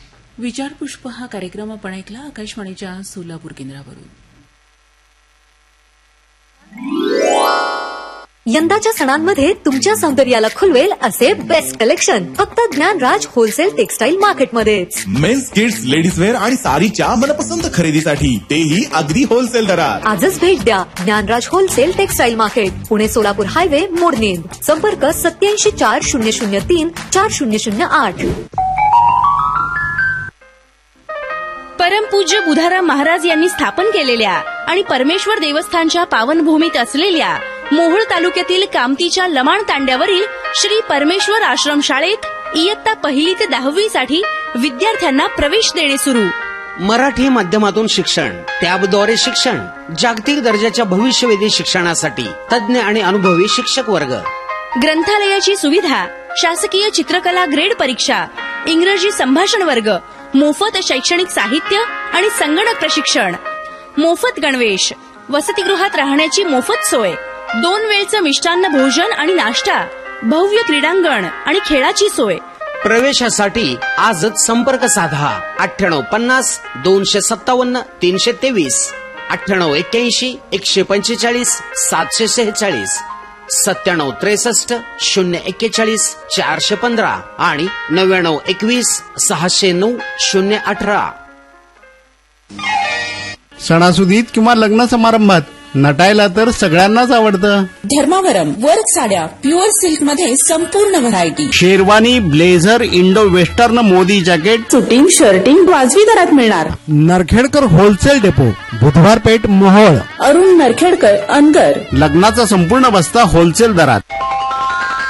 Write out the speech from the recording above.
विचारपुष्प हा कार्यक्रम आपण ऐकला आकाशवाणीच्या सोलापूर केंद्रावरून. यंदाच्या सणांमध्ये तुमच्या सौंदर्याला खुलवेल असे बेस्ट कलेक्शन फक्त Dnyanraj wholesale textile मार्केटमध्येच. Men's, kids, ladies wear आणि साडीच्या मनपसंत खरेदीसाठी तेही अगदी होलसेल दरात. आजच भेट द्या Dnyanraj wholesale textile market, Pune Solapur highway, मोडनेर. संपर्क 8740034008. परमपूज्य बुधाराम महाराज यांनी स्थापन केलेल्या आणि परमेश्वर देवस्थानच्या पावनभूमीत असलेल्या मोहोळ तालुक्यातील कामतीच्या लमाण तांड्यावरील श्री परमेश्वर आश्रम शाळेत इयत्ता 1ली ते 10वी साठी विद्यार्थ्यांना प्रवेश देणे सुरू. मराठी माध्यमातून शिक्षण, टॅबद्वारे शिक्षण, जागतिक दर्जाच्या भविष्यवेधी शिक्षणासाठी तज्ञ आणि अनुभवी शिक्षक वर्ग. ग्रंथालयाची सुविधा, शासकीय चित्रकला ग्रेड परीक्षा, इंग्रजी संभाषण वर्ग, मोफत शैक्षणिक साहित्य आणि संगणक प्रशिक्षण, मोफत गणवेश, वसतिगृहात राहण्याची मोफत सोय, 2 वेळचं मिष्टान्न भोजन आणि नाश्ता, भव्य क्रीडांगण आणि खेळाची सोय. प्रवेशासाठी आजच संपर्क साधा 9850 257 323, 9881 145 746, 9763 041 415 आणि 9921 609 018. सणासुदीत किंवा लग्न समारंभात नटायला तर सगळ्यांनाच आवडतं. धर्मावरम वर्क साड्या प्युअर सिल्क मध्ये संपूर्ण variety, sherwani, blazer, Indo western, Modi jacket, suiting, shirting वाजवी दरात मिळणार. नरखेडकर होलसेल डेपो, बुधवार पेठ, मोहोळ. अरुण नरखेडकर, अनगर. लग्नाचा संपूर्ण बस्ता होलसेल दरात.